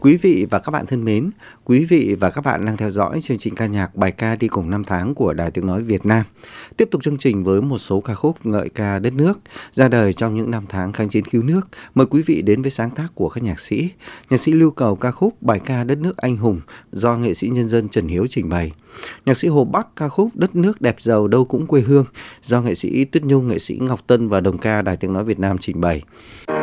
Quý vị và các bạn thân mến, quý vị và các bạn đang theo dõi chương trình ca nhạc bài ca đi cùng năm tháng của Đài Tiếng Nói Việt Nam. Tiếp tục chương trình với một số ca khúc ngợi ca đất nước ra đời trong những năm tháng kháng chiến cứu nước. Mời quý vị đến với sáng tác của các nhạc sĩ. Nhạc sĩ Lưu Cầu ca khúc bài ca Đất nước anh hùng do nghệ sĩ nhân dân Trần Hiếu trình bày. Nhạc sĩ Hồ Bắc ca khúc Đất nước đẹp giàu đâu cũng quê hương do nghệ sĩ Tuyết Nhung, nghệ sĩ Ngọc Tân và đồng ca Đài Tiếng Nói Việt Nam trình bày.